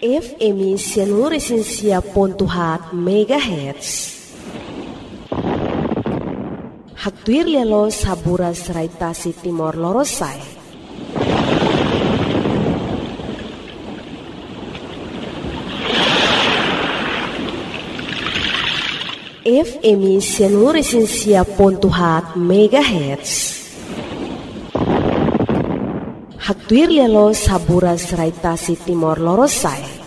FM Sianuresinsia Pontuhat Megahertz. Haktuir lelo sabura seraitasi Timor Lorosai. FM Sianuresinsia Pontuhat Megahertz. Haktuir lelo sabura seraitasi Timor Lorosai.